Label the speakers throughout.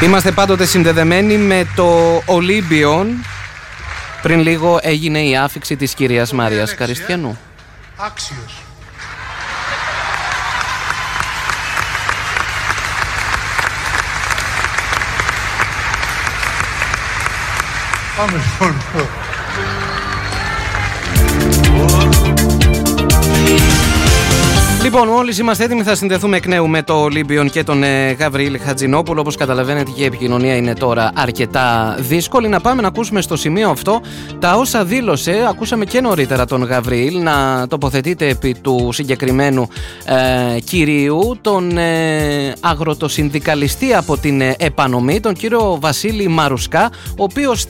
Speaker 1: Είμαστε πάντοτε συνδεδεμένοι με το Ολύμπιον. Πριν λίγο έγινε η άφιξη της κυρίας Μαρίας Καριστιανού.
Speaker 2: Άξιος. Πάμε λοιπόν.
Speaker 1: Λοιπόν, μόλις είμαστε έτοιμοι θα συνδεθούμε εκ νέου με το Ολύμπιον και τον Γαβριήλ Χατζηνόπουλο. Όπως καταλαβαίνετε και η επικοινωνία είναι τώρα αρκετά δύσκολη. Να πάμε να ακούσουμε στο σημείο αυτό τα όσα δήλωσε. Ακούσαμε και νωρίτερα τον Γαβριήλ να τοποθετείται επί του συγκεκριμένου κυρίου, τον αγροτοσυνδικαλιστή από την Επανομή, τον κύριο Βασίλη Μαρουσκά, ο οποίος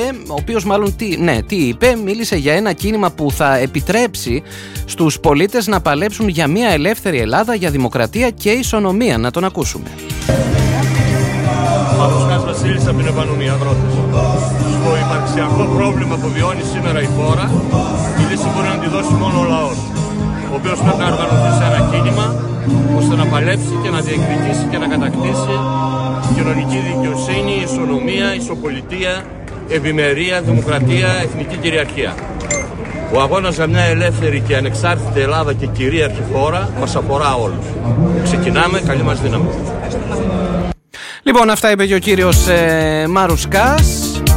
Speaker 1: τι είπε, μίλησε για ένα κίνημα που θα επιτρέψει στους πολίτες να παλέψουν για μια ελεύθερη Ελλάδα, για δημοκρατία και ισονομία. Να τον ακούσουμε.
Speaker 3: Μαρουσκάς Βασίλης από την Επανομή, αγρότες. Στο υπαρξιακό πρόβλημα που βιώνει σήμερα η χώρα, η λύση μπορεί να τη δώσει μόνο ο λαός, ο οποίος πρέπει να οργανωθεί σε ένα κίνημα ώστε να παλέψει και να διεκδικήσει και να κατακτήσει κοινωνική δικαιοσύνη, ισονομία, ισοπολιτεία, ευημερία, δημοκρατία, εθνική κυριαρχία. Ο αγώνας για μια ελεύθερη και ανεξάρτητη Ελλάδα και κυρίαρχη χώρα μας αφορά όλους. Ξεκινάμε, καλή μας δύναμη.
Speaker 1: Λοιπόν, αυτά είπε και ο κύριος Μαρουσκάς.